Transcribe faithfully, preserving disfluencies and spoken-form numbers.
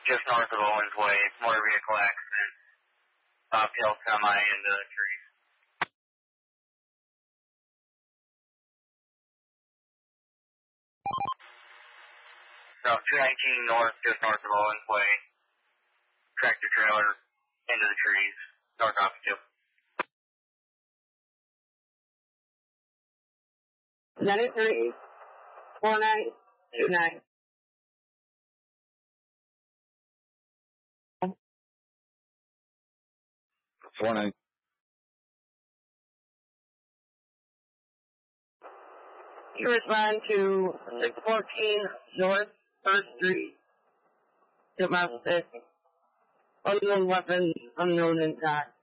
just north of Owens Way. Motor vehicle accident. Uphill semi into the trees. So two nineteen north, just north of Owens Way. Tractor trailer into the trees. North off two. ninety-three, four nine, two nine. Four nine. You respond to six fourteen North First Street, domestic, unknown weapon, unknown intact.